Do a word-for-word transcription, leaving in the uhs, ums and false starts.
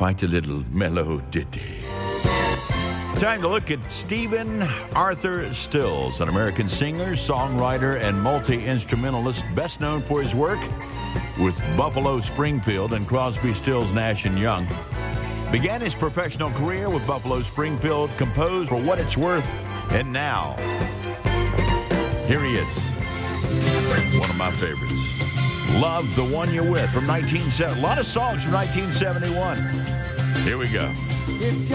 quite a little mellow ditty. Time to look at Stephen Arthur Stills, an American singer, songwriter, and multi-instrumentalist, best known for his work with Buffalo Springfield and Crosby, Stills, Nash and Young. Began his professional career with Buffalo Springfield, composed For What It's Worth, and now, here he is, one of my favorites. Love the One You're With from nineteen seventy. A lot of songs from nineteen seventy-one. Here we go.